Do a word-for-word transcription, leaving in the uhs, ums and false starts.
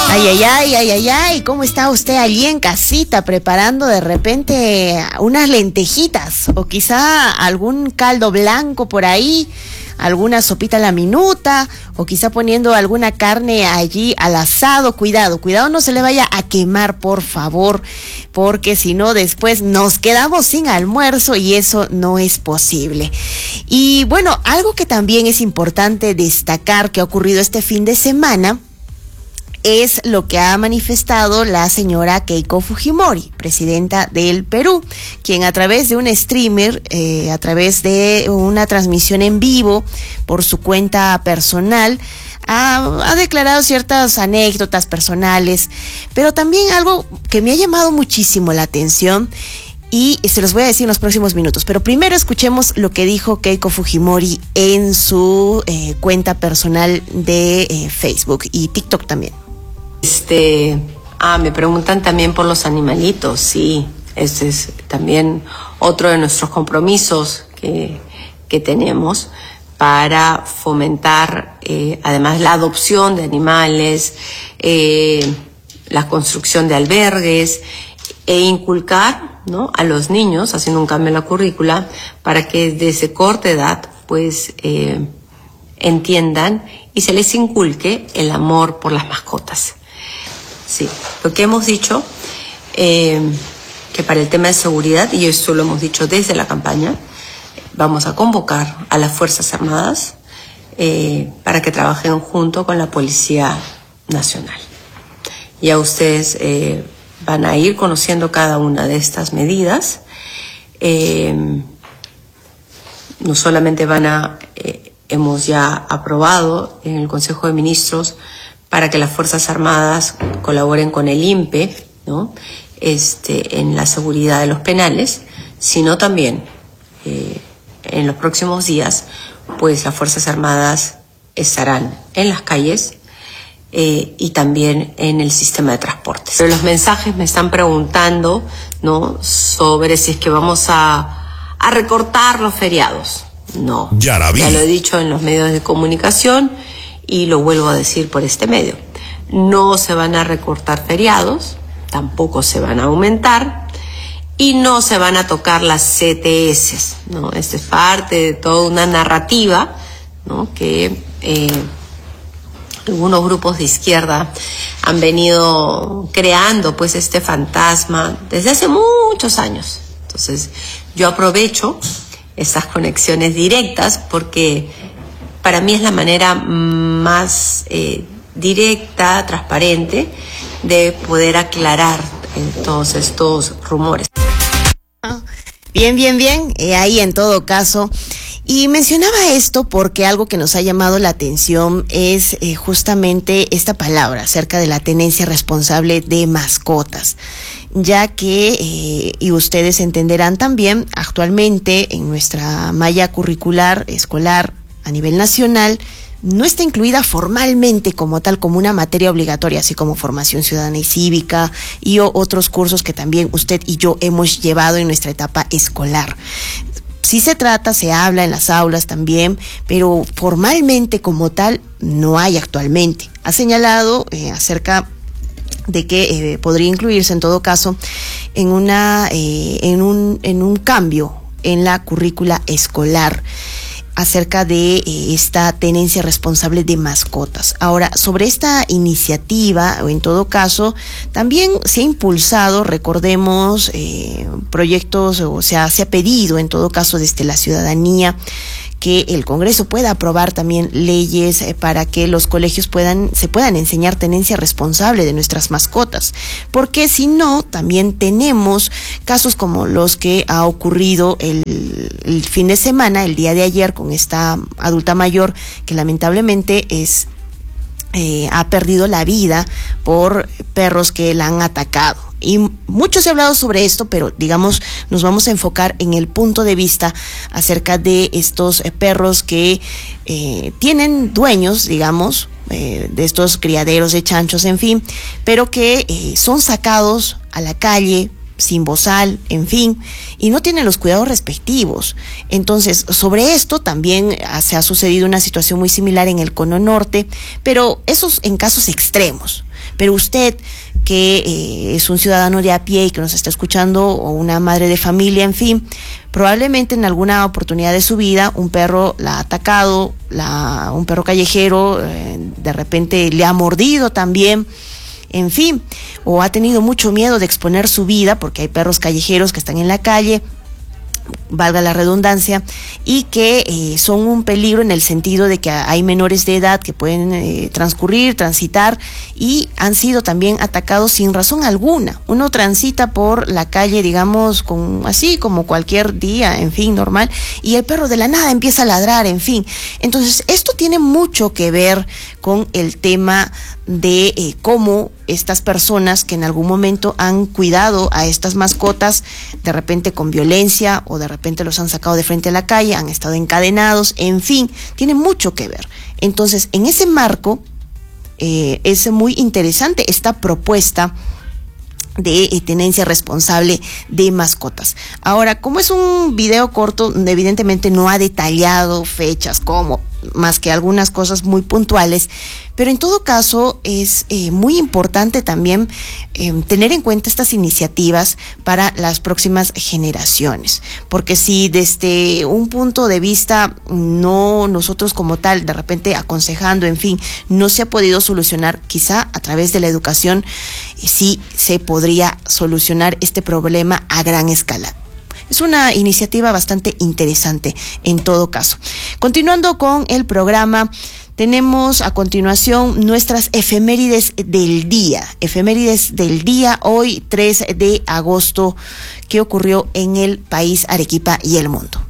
Ay, ay, ay, ay, ay, ay, ¿cómo está usted allí en casita preparando de repente unas lentejitas o quizá algún caldo blanco por ahí, alguna sopita a la minuta o quizá poniendo alguna carne allí al asado? Cuidado, cuidado, no se le vaya a quemar, por favor, porque si no después nos quedamos sin almuerzo y eso no es posible. Y bueno, algo que también es importante destacar que ha ocurrido este fin de semana es lo que ha manifestado la señora Keiko Fujimori, presidenta del Perú, quien a través de un streamer, eh, a través de una transmisión en vivo por su cuenta personal, ha, ha declarado ciertas anécdotas personales, pero también algo que me ha llamado muchísimo la atención y se los voy a decir en los próximos minutos. Pero primero escuchemos lo que dijo Keiko Fujimori en su eh, cuenta personal de eh, Facebook y TikTok también. Este, ah, me preguntan también por los animalitos. Sí, ese es también otro de nuestros compromisos que, que tenemos para fomentar, eh, además, la adopción de animales, eh, la construcción de albergues e inculcar, ¿no?, a los niños, haciendo un cambio en la currícula, para que desde corta edad, pues, eh, entiendan y se les inculque el amor por las mascotas. Sí, lo que hemos dicho, eh, que para el tema de seguridad, y esto lo hemos dicho desde la campaña, vamos a convocar a las Fuerzas Armadas eh, para que trabajen junto con la Policía Nacional. Ya ustedes eh, van a ir conociendo cada una de estas medidas. Eh, no solamente van a, eh, hemos ya aprobado en el Consejo de Ministros para que las Fuerzas Armadas colaboren con el I N P E, ¿no?, este, en la seguridad de los penales, sino también eh, en los próximos días, pues las Fuerzas Armadas estarán en las calles eh, y también en el sistema de transportes. Pero los mensajes me están preguntando, ¿no?, sobre si es que vamos a, a recortar los feriados. No, ya, la vi. Ya lo he dicho en los medios de comunicación y lo vuelvo a decir por este medio. No se van a recortar feriados, tampoco se van a aumentar y no se van a tocar las C T S, ¿no? Esta es parte de toda una narrativa, ¿no?, que eh, algunos grupos de izquierda han venido creando, pues, este fantasma desde hace muchos años. Entonces, yo aprovecho estas conexiones directas porque para mí es la manera más eh, directa, transparente, de poder aclarar eh, todos estos rumores. Bien, bien, bien, eh, ahí en todo caso. Y mencionaba esto porque algo que nos ha llamado la atención es eh, justamente esta palabra acerca de la tenencia responsable de mascotas, ya que, eh, y ustedes entenderán también, actualmente en nuestra malla curricular escolar a nivel nacional no está incluida formalmente como tal, como una materia obligatoria, así como formación ciudadana y cívica y o, otros cursos que también usted y yo hemos llevado en nuestra etapa escolar. Sí se trata, se habla en las aulas también, pero formalmente como tal no hay actualmente. Ha señalado eh, acerca de que eh, podría incluirse en todo caso en una eh, en un en un cambio en la currícula escolar acerca de eh, esta tenencia responsable de mascotas. Ahora, sobre esta iniciativa, o en todo caso, también se ha impulsado, recordemos, eh, proyectos, o sea, se ha pedido en todo caso desde la ciudadanía que el Congreso pueda aprobar también leyes eh, para que los colegios puedan se puedan enseñar tenencia responsable de nuestras mascotas, porque si no, también tenemos casos como los que ha ocurrido el, el fin de semana, el día de ayer, con esta adulta mayor que lamentablemente es eh, ha perdido la vida por perros que la han atacado. Y mucho se ha hablado sobre esto, pero digamos, nos vamos a enfocar en el punto de vista acerca de estos eh, perros que eh, tienen dueños, digamos, eh, de estos criaderos de chanchos, en fin, pero que eh, son sacados a la calle sin bozal, en fin, y no tienen los cuidados respectivos. Entonces, sobre esto también se ha sucedido una situación muy similar en el Cono Norte, pero esos en casos extremos. Pero usted, que eh, es un ciudadano de a pie y que nos está escuchando, o una madre de familia, en fin, probablemente en alguna oportunidad de su vida un perro la ha atacado, la, un perro callejero eh, de repente le ha mordido también, en fin, o ha tenido mucho miedo de exponer su vida porque hay perros callejeros que están en la calle, valga la redundancia, y que eh, son un peligro en el sentido de que hay menores de edad que pueden eh, transcurrir, transitar, y han sido también atacados sin razón alguna. Uno transita por la calle, digamos, con así como cualquier día, en fin, normal, y el perro de la nada empieza a ladrar, en fin. Entonces, esto tiene mucho que ver con el tema de eh, cómo estas personas que en algún momento han cuidado a estas mascotas, de repente con violencia, o de repente los han sacado de frente a la calle, han estado encadenados, en fin, tiene mucho que ver. Entonces, en ese marco, eh, es muy interesante esta propuesta de eh, tenencia responsable de mascotas. Ahora, como es un video corto, evidentemente no ha detallado fechas, cómo, más que algunas cosas muy puntuales, pero en todo caso es eh, muy importante también eh, tener en cuenta estas iniciativas para las próximas generaciones, porque si desde un punto de vista no nosotros como tal, de repente aconsejando, en fin, no se ha podido solucionar, quizá a través de la educación eh, sí se podría solucionar este problema a gran escala. Es una iniciativa bastante interesante en todo caso. Continuando con el programa, tenemos a continuación nuestras efemérides del día. Efemérides del día, hoy tres de agosto, ¿qué ocurrió en el país, Arequipa y el mundo?